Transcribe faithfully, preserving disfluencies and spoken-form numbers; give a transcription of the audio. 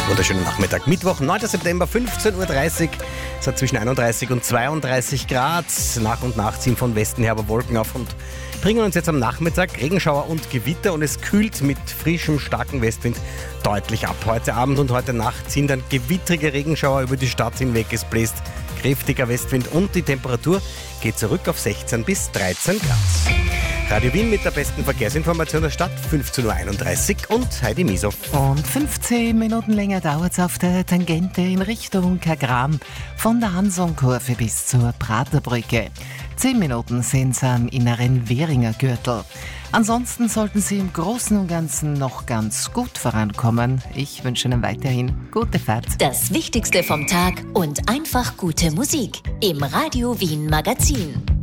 Wunderschönen Nachmittag. Mittwoch, neunter September, fünfzehn Uhr dreißig. Es hat zwischen einunddreißig und zweiunddreißig Grad. Nach und nach ziehen von Westen her aber Wolken auf und bringen uns jetzt am Nachmittag Regenschauer und Gewitter. Und es kühlt mit frischem, starken Westwind deutlich ab. Heute Abend und heute Nacht ziehen dann gewittrige Regenschauer über die Stadt hinweg. Es bläst kräftiger Westwind und die Temperatur geht zurück auf sechzehn bis dreizehn Grad. Radio Wien mit der besten Verkehrsinformation der Stadt, fünfzehn Uhr einunddreißig und Heidi Miesow. Und fünfzehn Minuten länger dauert es auf der Tangente in Richtung Kagram von der Hansonkurve bis zur Praterbrücke. Zehn Minuten sind es am inneren Währinger Gürtel. Ansonsten sollten Sie im Großen und Ganzen noch ganz gut vorankommen. Ich wünsche Ihnen weiterhin gute Fahrt. Das Wichtigste vom Tag und einfach gute Musik im Radio Wien Magazin.